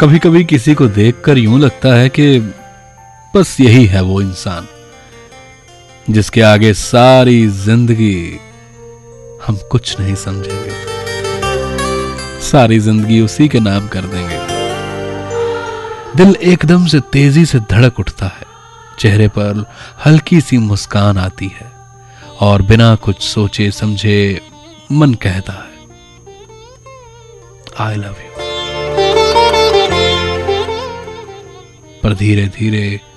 कभी कभी किसी को देखकर यूं लगता है कि बस यही है वो इंसान जिसके आगे सारी जिंदगी हम कुछ नहीं समझेंगे, सारी जिंदगी उसी के नाम कर देंगे। दिल एकदम से तेजी से धड़क उठता है, चेहरे पर हल्की सी मुस्कान आती है और बिना कुछ सोचे समझे मन कहता है आई लव यू। पर धीरे धीरे